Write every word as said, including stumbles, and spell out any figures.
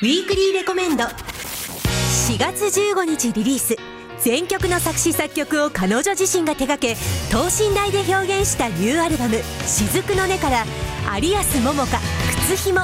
ウィークリーレコメンド。しがつじゅうごにちリリース、全曲の作詞作曲を彼女自身が手掛け、等身大で表現したニューアルバム「雫の音」から有安桃香「靴ひも」。